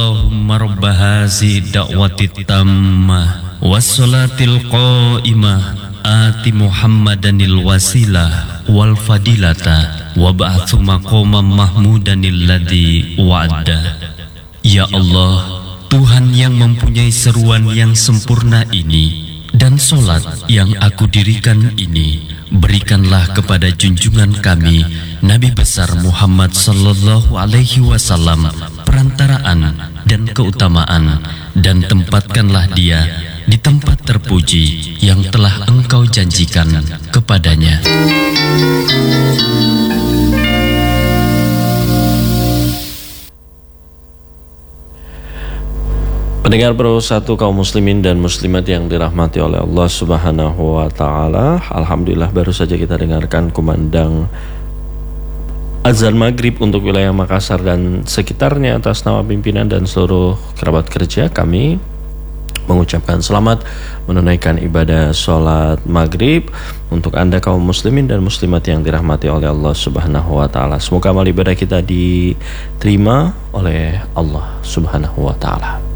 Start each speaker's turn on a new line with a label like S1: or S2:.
S1: Allahumma rabba hazi da'wati tammah wassalatil qa'imah ati Muhammadanil wasilah wal fadilata wa ba'athu maqamam mahmudanil ladzi wa'ada. Ya Allah, Tuhan yang mempunyai seruan yang sempurna ini dan solat yang aku dirikan ini, berikanlah kepada junjungan kami Nabi besar Muhammad sallallahu alaihi wasallam perantaraan dan keutamaan, dan tempatkanlah dia di tempat terpuji yang telah Engkau janjikan kepadanya.
S2: Pendengar Pro 1 kaum muslimin dan muslimat yang dirahmati oleh Allah Subhanahu wa taala, alhamdulillah baru saja kita dengarkan kumandang azan maghrib untuk wilayah Makassar dan sekitarnya. Atas nama pimpinan dan seluruh kerabat kerja, kami mengucapkan selamat menunaikan ibadah sholat maghrib untuk Anda kaum muslimin dan muslimat yang dirahmati oleh Allah Subhanahu wa taala. Semoga amal ibadah kita diterima oleh Allah Subhanahu wa taala.